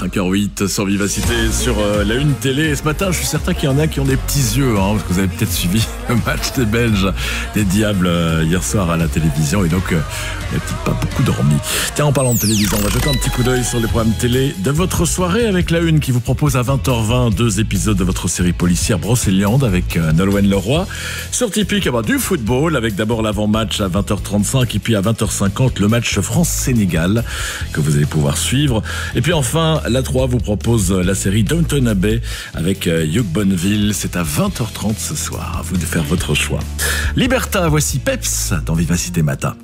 5h08 sur Vivacité, sur la Une télé. Et ce matin, je suis certain qu'il y en a qui ont des petits yeux, parce que vous avez peut-être suivi le match des Belges, des Diables, hier soir à la télévision. Et donc, vous n'avez peut-être pas beaucoup dormi. Tiens, en parlant de télévision, on va jeter un petit coup d'œil sur les programmes télé de votre soirée avec la Une qui vous propose à 20h20 2 épisodes de votre série policière Brocéliande avec Nolwenn Leroy. Sur Tipeee, du football avec d'abord l'avant-match à 20h35 et puis à 20h50 le match France-Sénégal que vous allez pouvoir suivre. Et puis enfin, la 3 vous propose la série Downton Abbey avec Hugh Bonneville. C'est à 20h30 ce soir. À vous de faire votre choix. Liberta, voici Peps dans Vivacité Matin.